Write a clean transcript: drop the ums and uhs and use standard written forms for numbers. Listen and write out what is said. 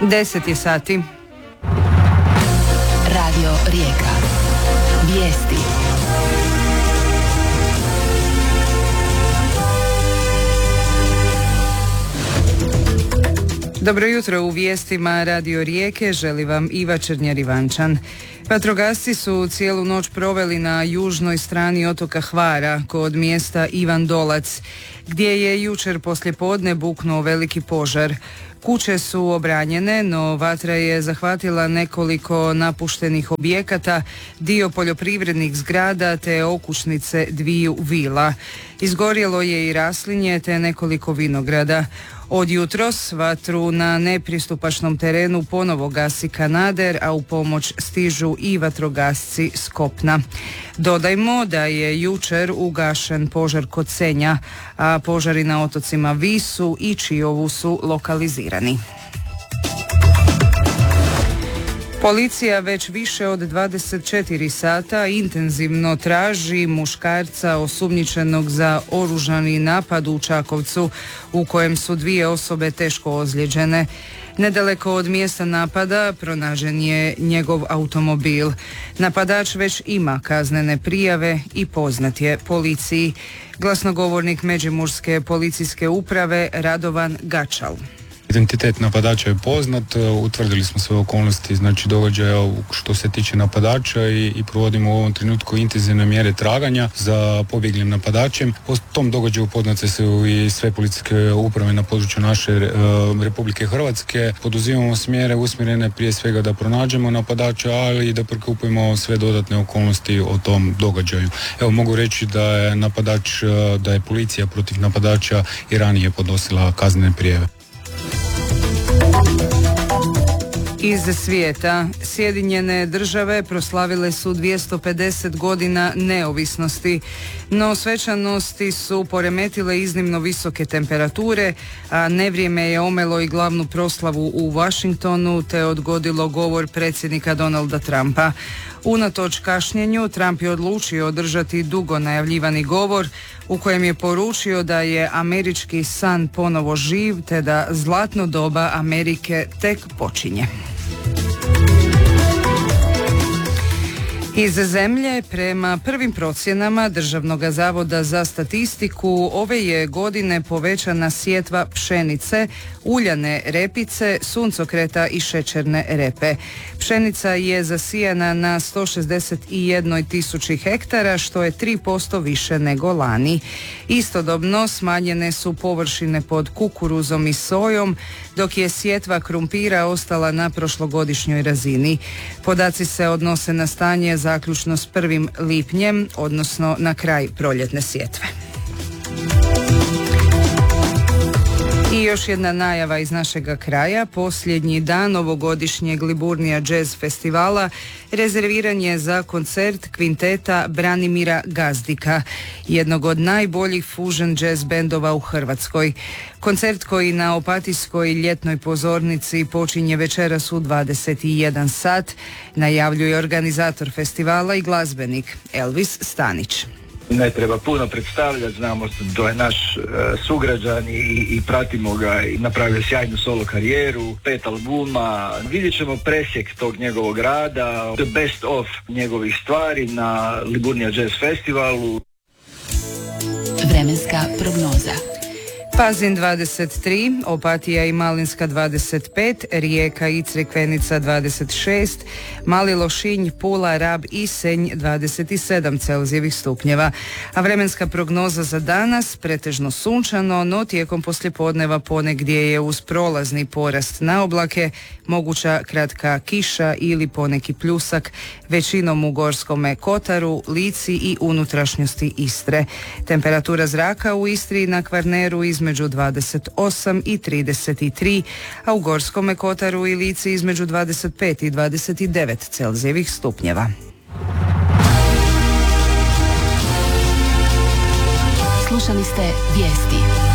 10 je sati. Radio Rijeka. Vijesti. Dobro jutro, u vijestima Radio Rijeke želi vam Iva Černjar-Ivančan. Vatrogasci su cijelu noć proveli na južnoj strani otoka Hvara kod mjesta Ivan Dolac, gdje je jučer poslijepodne buknuo veliki požar. Kuće su obranjene, no vatra je zahvatila nekoliko napuštenih objekata, dio poljoprivrednih zgrada te okućnice dviju vila. Izgorjelo je i raslinje te nekoliko vinograda. Od jutros vatru na nepristupačnom terenu ponovo gasi kanader, a u pomoć stižu i vatrogasci s kopna. Dodajmo da je jučer ugašen požar kod Senja, a požari na otocima Visu i Čiovu su lokalizirani. Policija već više od 24 sata intenzivno traži muškarca osumnjičenog za oružani napad u Čakovcu, u kojem su 2 osobe teško ozlijeđene. Nedaleko od mjesta napada pronađen je njegov automobil. Napadač već ima kaznene prijave i poznat je policiji. Glasnogovornik Međimurske policijske uprave Radovan Gačal. Identitet napadača je poznat, utvrdili smo sve okolnosti događaja što se tiče napadača i provodimo u ovom trenutku intenzivne mjere traganja za pobjeglim napadačem. Po tom događaju poznate su i sve policijske uprave na području naše Republike Hrvatske. Poduzimamo mjere usmjerene prije svega da pronađemo napadača, ali i da prikupimo sve dodatne okolnosti o tom događaju. Evo, mogu reći da je policija protiv napadača i ranije podnosila kaznene prijave. Iz svijeta, Sjedinjene Države proslavile su 250 godina neovisnosti, no svečanosti su poremetile iznimno visoke temperature, a nevrijeme je omelo i glavnu proslavu u Washingtonu te odgodilo govor predsjednika Donalda Trumpa. Unatoč kašnjenju, Trump je odlučio održati dugo najavljivani govor u kojem je poručio da je američki san ponovo živ te da zlatno doba Amerike tek počinje. Iz zemlje, prema prvim procjenama Državnog zavoda za statistiku, ove je godine povećana sjetva pšenice, uljane repice, suncokreta i šećerne repe. Pšenica je zasijana na 161 tisući hektara, što je 3% više nego lani. Istodobno smanjene su površine pod kukuruzom i sojom, dok je sjetva krumpira ostala na prošlogodišnjoj razini. Podaci se odnose na stanje zaključno s 1. lipnjem, odnosno na kraj proljetne sjetve. I još jedna najava iz našega kraja. Posljednji dan ovogodišnjeg Liburnija Jazz festivala rezerviran je za koncert kvinteta Branimira Gazdika, jednog od najboljih fusion jazz bendova u Hrvatskoj. Koncert koji na Opatijskoj ljetnoj pozornici počinje večeras u 21 sat, najavljuje organizator festivala i glazbenik Elvis Stanić. Ne treba puno predstavljati, znamo to je naš sugrađan i pratimo ga i napravio sjajnu solo karijeru, 5 albuma, vidjet ćemo presjek tog njegovog rada, the best of njegovih stvari na Liburnija Jazz festivalu. Vremenska prognoza. Pazin 23, Opatija i Malinska 25, Rijeka i Crikvenica 26, Mali Lošinj, Pula, Rab i Senj 27 Celzijevih stupnjeva. A vremenska prognoza za danas pretežno sunčano, no tijekom poslijepodneva ponegdje je uz prolazni porast na oblake moguća kratka kiša ili poneki pljusak, većinom u Gorskome kotaru, Lici i unutrašnjosti Istre. Temperatura zraka u Istri i na Kvarneru između 28 i 33, a u Gorskome kotaru i Lici između 25 i 29 Celzijevih stupnjeva. Slušali ste vijesti.